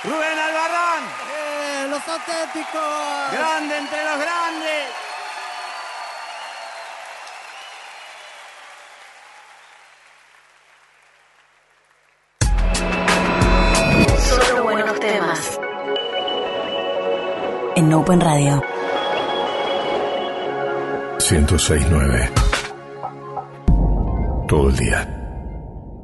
Rubén Albarrán. Los auténticos. Grande entre los grandes. Solo buenos temas. En Open Radio 106.9. Todo el día.